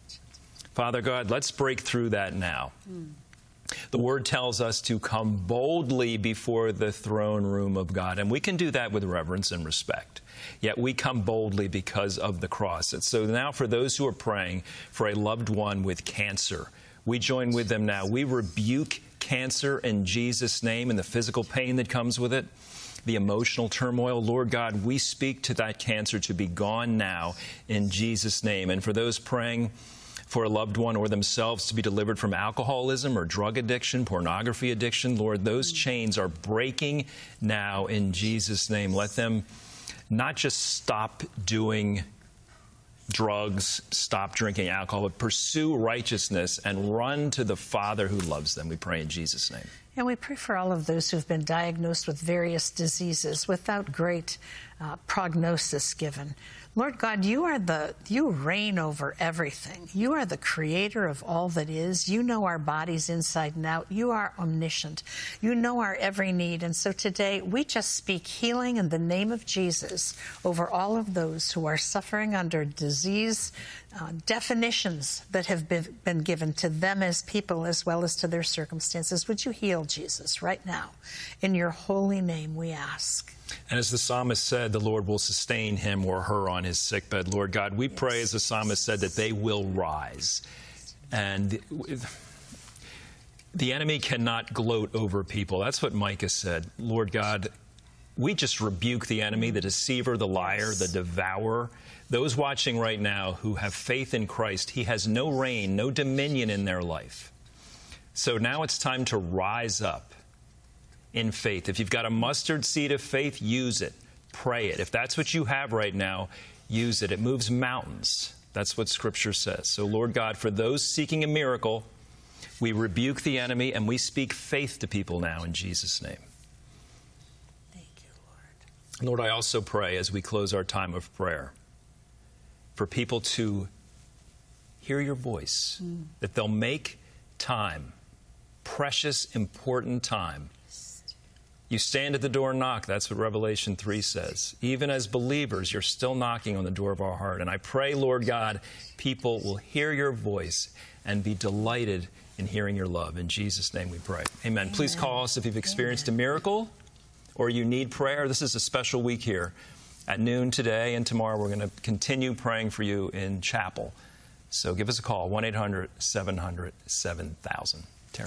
Father God, let's break through that now. The Word tells us to come boldly before the throne room of God, and we can do that with reverence and respect. Yet we come boldly because of the cross. And so now for those who are praying for a loved one with cancer, we join with them now. We rebuke cancer in Jesus' name and the physical pain that comes with it, the emotional turmoil. Lord God, we speak to that cancer to be gone now in Jesus' name. And for those praying for a loved one or themselves to be delivered from alcoholism or drug addiction, pornography addiction, Lord, those chains are breaking now in Jesus' name. Let them not just stop doing drugs, stop drinking alcohol, but pursue righteousness and run to the Father who loves them. We pray in Jesus' name. And we pray for all of those who have been diagnosed with various diseases without great prognosis given. Lord God, you reign over everything. You are the creator of all that is. You know our bodies inside and out. You are omniscient. You know our every need. And so today we just speak healing in the name of Jesus over all of those who are suffering under disease, definitions that have been given to them as people as well as to their circumstances. Would you heal, Jesus, right now? In your holy name we ask. And as the psalmist said, the Lord will sustain him or her on his sickbed. Lord God, we pray, as the psalmist said, that they will rise. And the enemy cannot gloat over people. That's what Micah said. Lord God, we just rebuke the enemy, the deceiver, the liar, the devourer. Those watching right now who have faith in Christ, he has no reign, no dominion in their life. So now it's time to rise up in faith. If you've got a mustard seed of faith, use it. Pray it. If that's what you have right now, use it. It moves mountains. That's what Scripture says. So, Lord God, for those seeking a miracle, we rebuke the enemy and we speak faith to people now in Jesus' name. Thank you, Lord. Lord, I also pray as we close our time of prayer for people to hear your voice, that they'll make time, precious, important time. You stand at the door and knock. That's what Revelation 3 says. Even as believers, you're still knocking on the door of our heart. And I pray, Lord God, people will hear your voice and be delighted in hearing your love. In Jesus' name we pray. Amen. Amen. Please call us if you've experienced a miracle or you need prayer. This is a special week here. At noon today and tomorrow, we're going to continue praying for you in chapel. So give us a call, 1-800-700-7000. Taryn?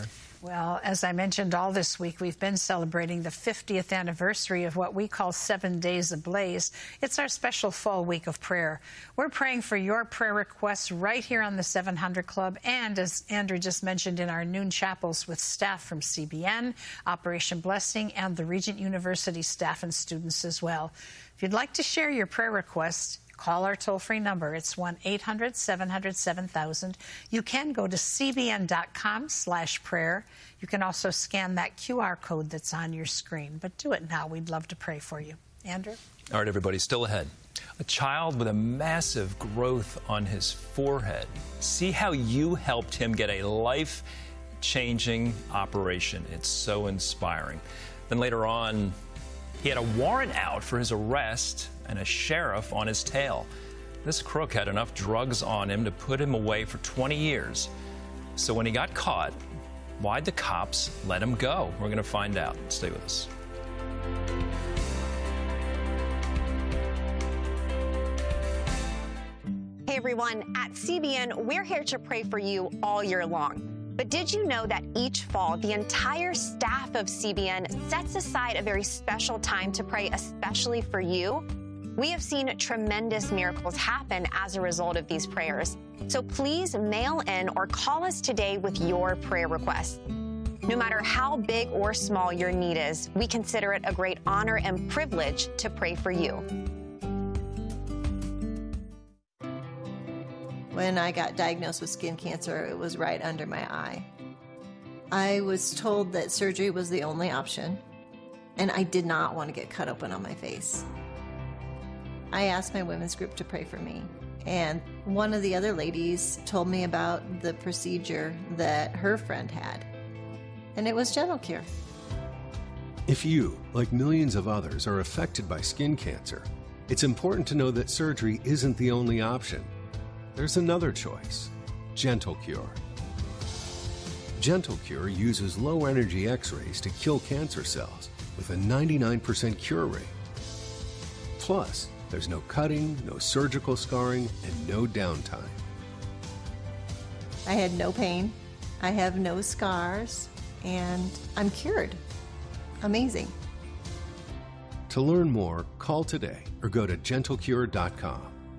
Well, as I mentioned all this week, we've been celebrating the 50th anniversary of what we call 7 Days Ablaze. It's our special fall week of prayer. We're praying for your prayer requests right here on the 700 Club and, as Andrew just mentioned, in our noon chapels with staff from CBN, Operation Blessing, and the Regent University staff and students as well. If you'd like to share your prayer requests, call our toll-free number. It's 1-800-700-7000. You can go to cbn.com/prayer. You can also scan that QR code that's on your screen. But do it now. We'd love to pray for you. Andrew? All right, everybody, still ahead. A child with a massive growth on his forehead. See how you helped him get a life-changing operation. It's so inspiring. Then later on, he had a warrant out for his arrest and a sheriff on his tail. This crook had enough drugs on him to put him away for 20 years. So when he got caught, why'd the cops let him go? We're going to find out. Stay with us. Hey everyone, at CBN, we're here to pray for you all year long. But did you know that each fall, the entire staff of CBN sets aside a very special time to pray especially for you? We have seen tremendous miracles happen as a result of these prayers. So please mail in or call us today with your prayer requests. No matter how big or small your need is, we consider it a great honor and privilege to pray for you. When I got diagnosed with skin cancer, it was right under my eye. I was told that surgery was the only option, and I did not want to get cut open on my face. I asked my women's group to pray for me, and one of the other ladies told me about the procedure that her friend had, and it was GentleCure. If you, like millions of others, are affected by skin cancer, it's important to know that surgery isn't the only option. There's another choice, GentleCure. GentleCure uses low-energy X-rays to kill cancer cells with a 99% cure rate. Plus, there's no cutting, no surgical scarring, and no downtime. I had no pain, I have no scars, and I'm cured. Amazing. To learn more, call today or go to gentlecure.com.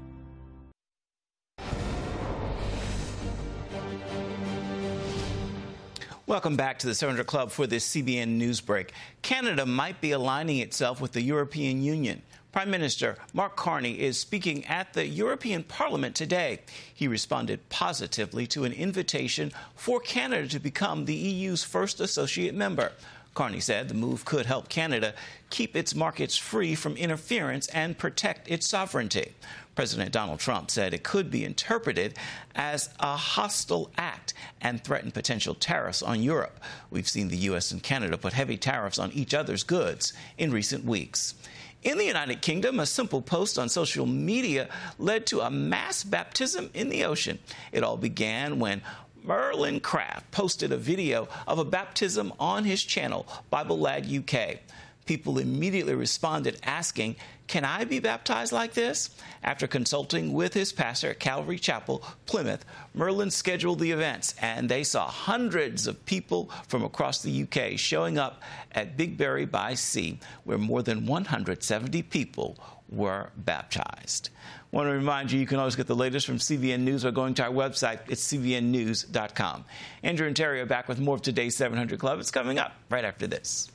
Welcome back to the 700 Club for this CBN News Break. Canada might be aligning itself with the European Union. Prime Minister Mark Carney is speaking at the European Parliament today. He responded positively to an invitation for Canada to become the EU's first associate member. Carney said the move could help Canada keep its markets free from interference and protect its sovereignty. President Donald Trump said it could be interpreted as a hostile act and threaten potential tariffs on Europe. We've seen the U.S. and Canada put heavy tariffs on each other's goods in recent weeks. In the United Kingdom, a simple post on social media led to a mass baptism in the ocean. It all began when Merlin Craft posted a video of a baptism on his channel, Bible Lad UK. People immediately responded asking, "Can I be baptized like this?" After consulting with his pastor at Calvary Chapel, Plymouth, Merlin scheduled the events, and they saw hundreds of people from across the UK showing up at Bigbury by Sea, where more than 170 people were baptized. I want to remind you, you can always get the latest from CBN News by going to our website. It's cbnnews.com. Andrew and Terry are back with more of today's 700 Club. It's coming up right after this.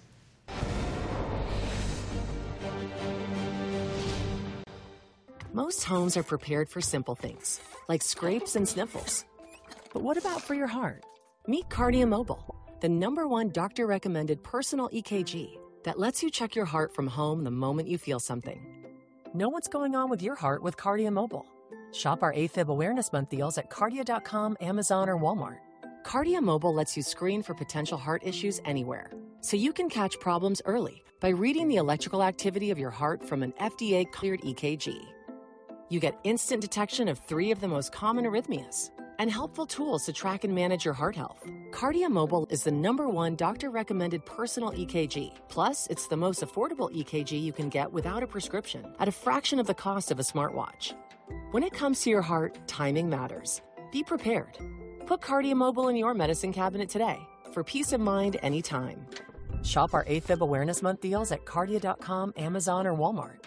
Most homes are prepared for simple things, like scrapes and sniffles. But what about for your heart? Meet Cardia Mobile, the #1 doctor-recommended personal EKG that lets you check your heart from home the moment you feel something. Know what's going on with your heart with Cardia Mobile. Shop our AFib Awareness Month deals at Cardia.com, Amazon, or Walmart. Cardia Mobile lets you screen for potential heart issues anywhere, so you can catch problems early by reading the electrical activity of your heart from an FDA-cleared EKG. You get instant detection of 3 of the most common arrhythmias and helpful tools to track and manage your heart health. Cardia Mobile is the #1 doctor-recommended personal EKG. Plus, it's the most affordable EKG you can get without a prescription at a fraction of the cost of a smartwatch. When it comes to your heart, timing matters. Be prepared. Put Cardia Mobile in your medicine cabinet today for peace of mind anytime. Shop our AFib Awareness Month deals at Cardia.com, Amazon, or Walmart.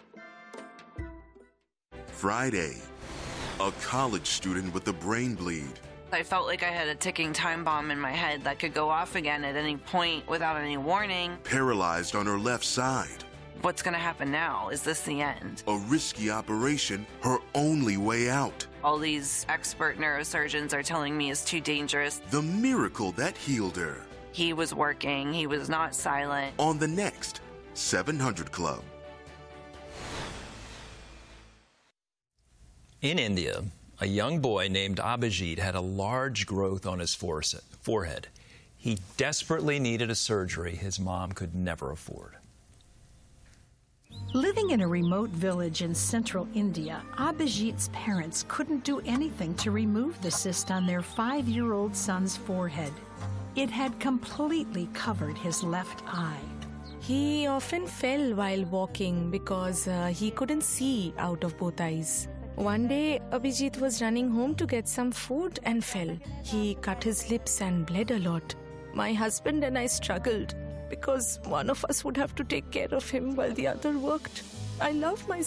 Friday, a college student with a brain bleed. I felt like I had a ticking time bomb in my head that could go off again at any point without any warning. Paralyzed on her left side. What's going to happen now? Is this the end? A risky operation, her only way out. All these expert neurosurgeons are telling me it's too dangerous. The miracle that healed her. He was working. He was not silent. On the next 700 Club. In India, a young boy named Abhijit had a large growth on his forehead. He desperately needed a surgery his mom could never afford. Living in a remote village in central India, Abhijit's parents couldn't do anything to remove the cyst on their 5-year-old son's forehead. It had completely covered his left eye. He often fell while walking because he couldn't see out of both eyes. One day, Abhijit was running home to get some food and fell. He cut his lips and bled a lot. My husband and I struggled because one of us would have to take care of him while the other worked. I love my